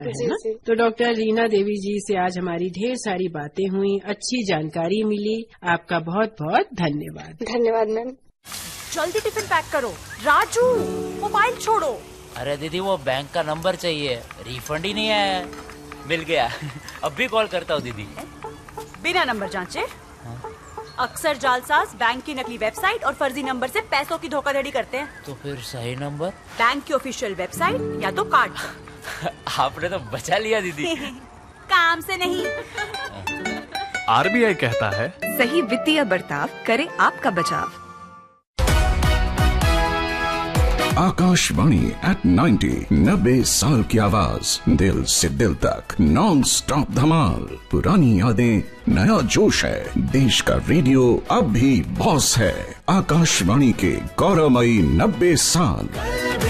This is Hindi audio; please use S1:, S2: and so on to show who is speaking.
S1: है ना? तो डॉक्टर रीना देवी जी से आज हमारी ढेर सारी बातें हुई, अच्छी जानकारी मिली। आपका बहुत बहुत धन्यवाद।
S2: धन्यवाद मैम।
S3: जल्दी टिफिन पैक करो। राजू, मोबाइल छोड़ो।
S4: अरे दीदी वो बैंक का नंबर चाहिए, रिफंड ही नहीं आया है। मिल गया। अब भी कॉल करता हूँ दीदी।
S3: बिना नंबर जांचे? अक्सर जालसाज बैंक की नकली वेबसाइट और फर्जी नंबर से पैसों की धोखाधड़ी करते हैं।
S4: तो फिर सही नंबर?
S3: बैंक की ऑफिशियल वेबसाइट या तो कार्ड।
S4: आपने तो बचा लिया दीदी।
S3: काम से नहीं।
S5: आरबीआई कहता है,
S6: सही वित्तीय बर्ताव करे आपका बचाव।
S7: आकाशवाणी एट 90 साल की आवाज, दिल से दिल तक नॉन स्टॉप धमाल। पुरानी यादें, नया जोश है। देश का रेडियो अब भी बॉस है। आकाशवाणी के गौरवमयी 90 साल।